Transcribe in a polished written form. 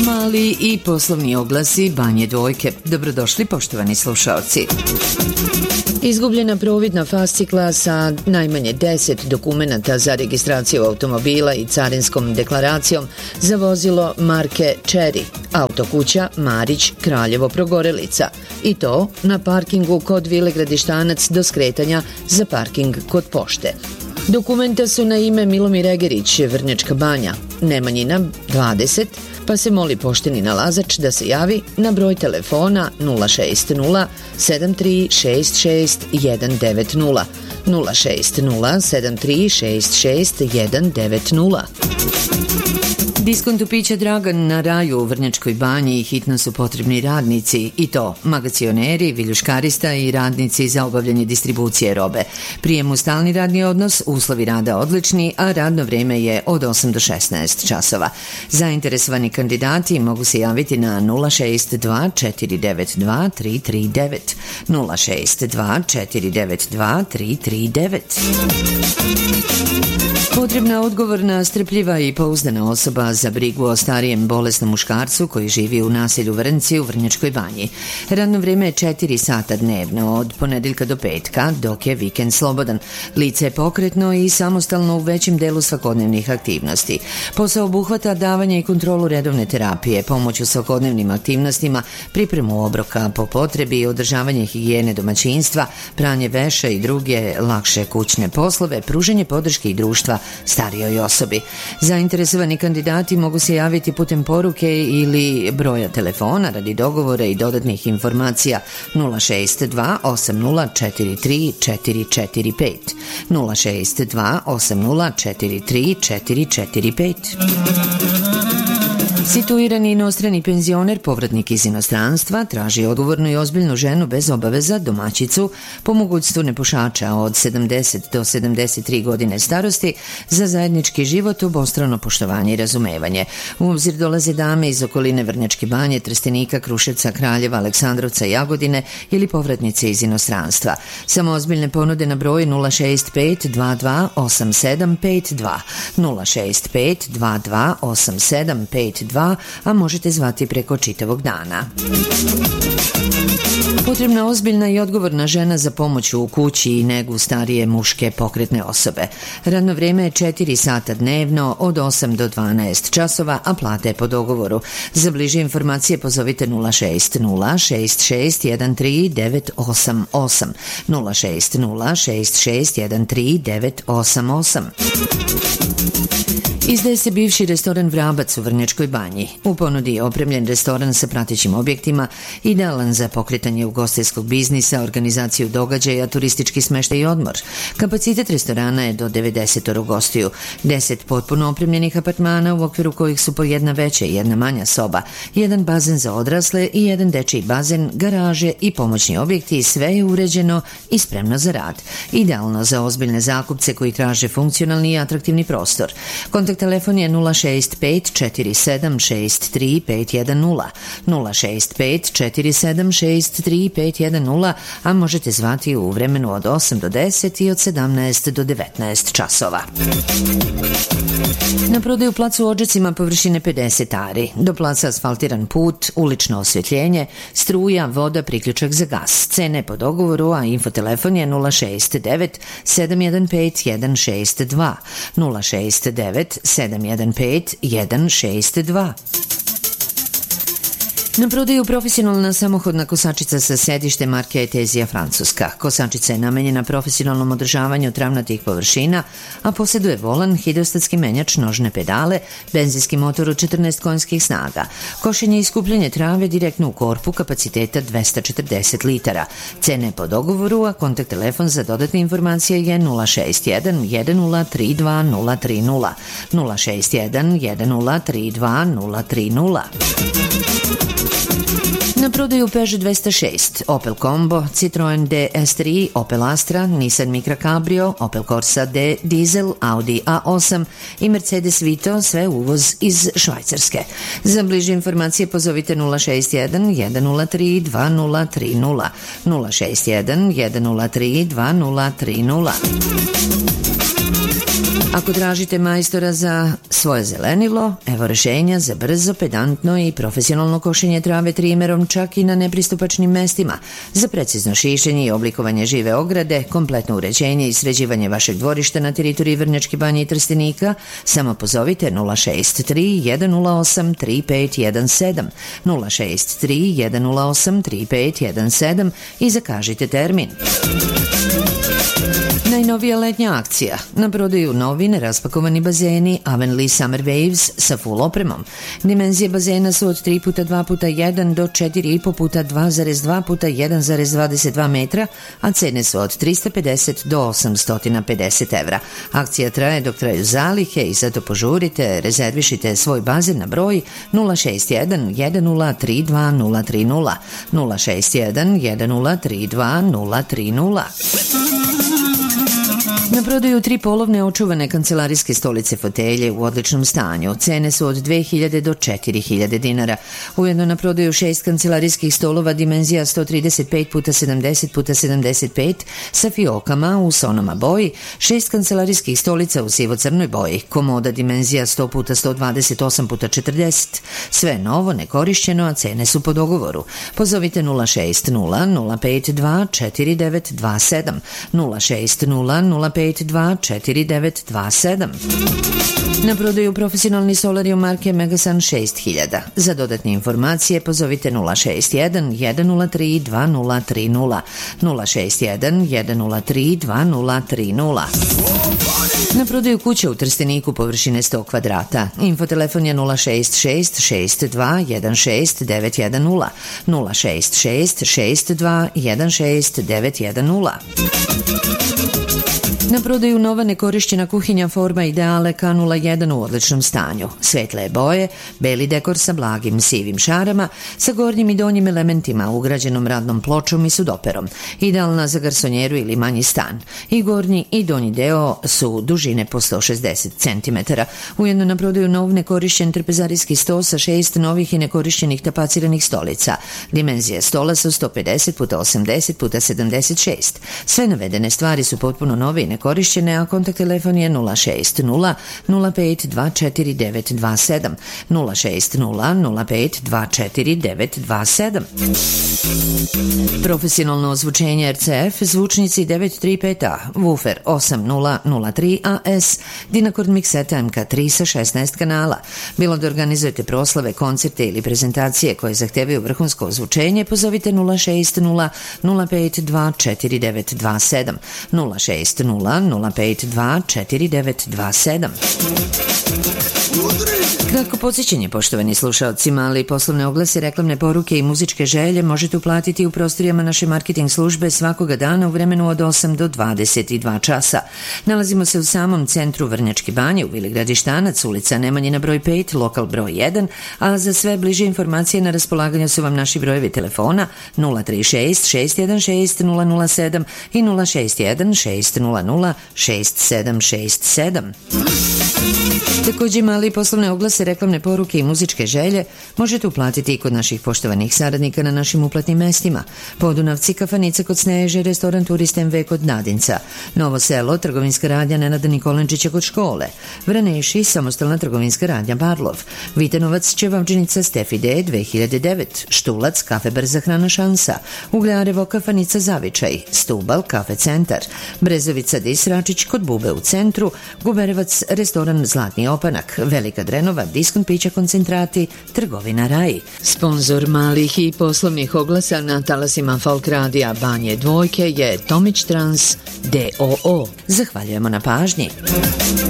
Mali i poslovni oglasi Banje Dvojke. Dobrodošli poštovani slušaoci. Izgubljena providna fascikla sa najmanje 10 dokumenata za registraciju automobila i carinskom deklaracijom za vozilo marke Cherry, autokuća Marić, Kraljevo, Progorelica, i to na parkingu kod Vile Gradištanac do skretanja za parking kod pošte. Dokumenta su na ime Milomir Egerić, Vrnjačka Banja, Nemanjina 20, pa se moli pošteni nalazač da se javi na broj telefona 060 7366 190 060 7366 190. Diskontu pića Dragan na Raju u Vrnjačkoj Banji hitno su potrebni radnici, i to magacioneri, viljuškarista i radnici za obavljanje distribucije robe. Prijem u stalni radni odnos, uslovi rada odlični, a radno vreme je od 8 do 16 časova. Zainteresovani kandidati mogu se javiti na 062 492 339 062 492 339. Potrebna odgovorna, strpljiva i pouzdana osoba za brigu o starijem bolesnom muškarcu koji živi u naselju Vrnci u Vrnjačkoj Banji. Radno vrijeme je 4 sata dnevno, od ponedeljka do petka, dok je vikend slobodan. Lice je pokretno i samostalno u većem delu svakodnevnih aktivnosti. Posao obuhvata davanje i kontrolu redovne terapije, pomoć u svakodnevnim aktivnostima, pripremu obroka po potrebi, održavanje higijene domaćinstva, pranje veša i druge lakše kućne poslove, pružanje podrške i društva starijoj osobi. Zainteresovani kandidati mogu se javiti putem poruke ili broja telefona radi dogovora i dodatnih informacija 062 8043 445 062 8043 445. Situirani inostrani penzioner, povratnik iz inostranstva, traži odgovornu i ozbiljnu ženu bez obaveza, domaćicu, po mogućstvu nepušača od 70 do 73 godine starosti, za zajednički život, obostrano poštovanje i razumevanje. U obzir dolaze dame iz okoline Vrnjačke Banje, Trstenika, Kruševca, Kraljeva, Aleksandrovca, Jagodine ili povratnice iz inostranstva. Samo ozbiljne ponude na broj 065 22 8752 065 22 8752, a možete zvati preko čitavog dana. Potrebna ozbiljna i odgovorna žena za pomoć u kući i negu starije muške pokretne osobe. Radno vrijeme je 4 sata dnevno, od 8 do 12 časova, a plata je po dogovoru. Za bliže informacije pozovite 060 66 13 988 060 66 13 988. Izdaje se bivši restoran Vrabac u Vrnjačkoj Banji. U ponudi je opremljen restoran sa pratećim objektima, idealan za pokretanje ugostiteljskog biznisa, organizaciju događaja, turistički smeštaj i odmor. Kapacitet restorana je do 90 gostiju, 10 potpuno opremljenih apartmana u okviru kojih su po jedna veća i jedna manja soba, jedan bazen za odrasle i jedan dečiji bazen, garaže i pomoćni objekti, sve je uređeno i spremno za rad. Idealno za ozbiljne zakupce koji traže funkcionalni i atraktivni prostor. Kontakt telefon je 065 4763 510 065 4763 510, a možete zvati u vremenu od 8 do 10 i od 17 do 19 časova. Na prodaju plac u Odžacima površine 50 ari. Do placa asfaltiran put, ulično osvjetljenje, struja, voda, priključak za gas. Cene po dogovoru, a infotelefon je 069 715 162 069 715 162. Na prodaju profesionalna samohodna kosačica sa sedište marke Etezija Francuska. Kosačica je namenjena profesionalnom održavanju travnatih površina, a posjeduje volan, hidrostatski menjač, nožne pedale, benzinski motor od 14 konjskih snaga. Košenje i skupljanje trave direktno u korpu kapaciteta 240 litara. Cene po dogovoru, a kontakt telefon za dodatne informacije je 061 1032 030 061 1032 030. Na prodaju Peugeot 206, Opel Combo, Citroen DS3, Opel Astra, Nissan Micra Cabrio, Opel Corsa D Diesel, Audi A8 i Mercedes Vito, sve uvoz iz Švajcarske. Za bliže informacije pozovite 061 103 2030 061 103 2030. Ako tražite majstora za svoje zelenilo, evo rešenja za brzo, pedantno i profesionalno košenje trave trimerom čak i na nepristupačnim mestima, za precizno šišenje i oblikovanje žive ograde, kompletno uređenje i sređivanje vašeg dvorišta na teritoriji Vrnjačke Banje i Trstenika, samo pozovite 063 108 3517, 063 108 3517 i zakažite termin. Najnovija letnja akcija. Na prodaju novi neraspakovani bazeni Avenly Summer Waves sa full opremom. Dimenzije bazena su od 3x2x1 do 4,5x2,2x1,22 metra, a cene su od 350 do 850 evra. Akcija traje dok traju zalihe i zato požurite, rezervišite svoj bazen na broj 061 1032 030, 061 1032 030. Na prodaju 3 polovne očuvane kancelarijske stolice fotelje u odličnom stanju. Cene su od 2000 do 4000 dinara. Ujedno na prodaju 6 kancelarijskih stolova dimenzija 135x70x75 sa fiokama u sonoma boji, 6 kancelarijskih stolica u sivo-crnoj boji, komoda dimenzija 100x128x40. Sve novo, nekorišćeno, a cene su po dogovoru. Pozovite 060 052 4927, 060 052 4927. Na prodaju profesionalni solarium marke Megasun 6000. Za dodatne informacije pozovite 061 103 2030, 061 103 2030. Na prodaju kuća u Trsteniku površine 100 kvadrata. Infotelefon je 066 62 16 910, 066 62 16 910. Na prodaju nova nekorišćena kuhinja forma Ideale K01 u odličnom stanju. Svetle boje, beli dekor sa blagim sivim šarama, sa gornjim i donjim elementima, ugrađenom radnom pločom i sudoperom. Idealna za garsonjeru ili manji stan. I gornji i donji deo su dužine po 160 cm. Ujedno na prodaju nov nekorišćen trpezarijski sto sa 6 novih i nekorišćenih tapaciranih stolica. Dimenzije stola su 150x80x76. Sve navedene stvari su potpuno nove i nekorišćene, a kontakt telefon je 060 05 24927, 060 05 24927. Profesionalno ozvučenje RCF, zvučnici 935A, woofer 8003 AS, Dynacord mikseta MK3 sa 16 kanala. Bilo da organizujete proslave, koncerte ili prezentacije koje zahtevaju vrhunsko ozvučenje, pozovite 060 05 24927, 060 05 24927. Kratko podsjećanje, poštovani slušaoci, mali poslovne oglase, reklamne poruke i muzičke želje možete uplatiti u prostorijama naše marketing službe svakoga dana u vremenu od 8 do 22 časa. Nalazimo se u samom centru Vrnjačke Banje, u Vili Gradištanac, ulica Nemanjina broj 5, lokal broj 1, a za sve bliže informacije na raspolaganju su vam naši brojevi telefona 036 616 007 i 061 600 6767. Također mali poslovne oglase, reklamne poruke i muzičke želje možete uplatiti i kod naših poštovanih saradnika na našim uplatnim mestima. Podunavci, kafanica kod Sneže, restoran Turist MV kod Nadinca, Novo Selo, trgovinska radnja Nenada Nikolenčića kod škole, Vraneši, samostalna trgovinska radnja Barlov, Vitanovac, Ćevavđenica Stefi D 2009, Štulac, kafe Brza hrana Šansa, Ugljarevo, kafanica Zavičaj, Stubal, kafe Centar, Brezovica Disračić kod Bube u centru, Guberevac, restoran Zlatni opanak, Velika Drenova, diskont pića koncentrati, trgovina Raj. Sponzor malih i poslovnih oglasa na talasima Folk radija Banje Dvojke je Tomić Trans D.O.O. Zahvaljujemo na pažnji.